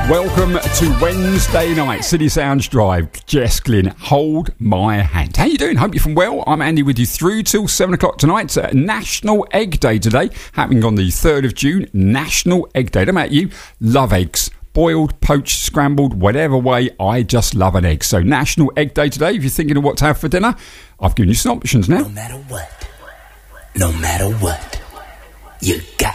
Welcome to Wednesday night, City Sounds Drive. Jess Glynn, hold my hand. How you doing? Hope you're from well. I'm Andy with you through till 7 o'clock tonight. It's National Egg Day today, happening on the 3rd of June. National Egg Day. Don't matter you, love eggs. Boiled, poached, scrambled, whatever way, I just love an egg. So National Egg Day today. If you're thinking of what to have for dinner, I've given you some options now. No matter what, you got